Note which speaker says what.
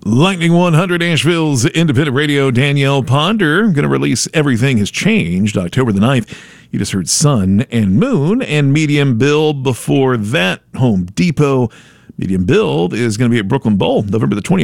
Speaker 1: Lightning 100 Asheville's independent radio, Danielle Ponder, going to release Everything Has Changed, October the 9th. You just heard Sun and Moon and Medium Build before that, Home Depot. Medium Build is going to be at Brooklyn Bowl, November the 20th.